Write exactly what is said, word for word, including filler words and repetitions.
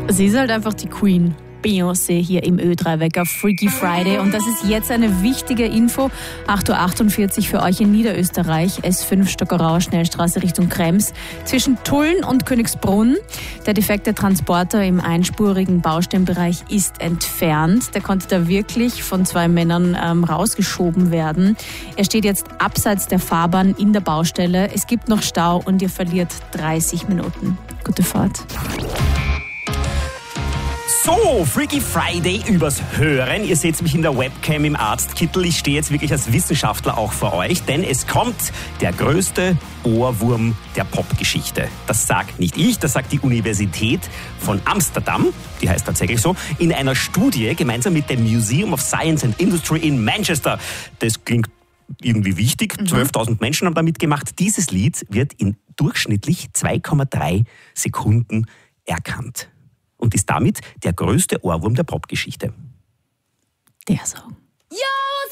Sie ist halt einfach die Queen. Beyoncé hier im Ö drei Wecker Freaky Friday. Und das ist jetzt eine wichtige Info. acht Uhr achtundvierzig für euch in Niederösterreich. S fünf Stockerauer Schnellstraße Richtung Krems. Zwischen Tulln und Königsbrunn. Der defekte Transporter im einspurigen Baustellenbereich ist entfernt. Der konnte da wirklich von zwei Männern ähm, rausgeschoben werden. Er steht jetzt abseits der Fahrbahn in der Baustelle. Es gibt noch Stau und ihr verliert dreißig Minuten. Gute Fahrt. So, Freaky Friday übers Hören. Ihr seht mich in der Webcam im Arztkittel. Ich stehe jetzt wirklich als Wissenschaftler auch vor euch, denn es kommt der größte Ohrwurm der Popgeschichte. Das sagt nicht ich, das sagt die Universität von Amsterdam, die heißt tatsächlich so, in einer Studie gemeinsam mit dem Museum of Science and Industry in Manchester. Das klingt irgendwie wichtig. Mhm. zwölftausend Menschen haben da mitgemacht. Dieses Lied wird in durchschnittlich zwei Komma drei Sekunden erkannt. Und ist damit der größte Ohrwurm der Popgeschichte. Der Song. Yo!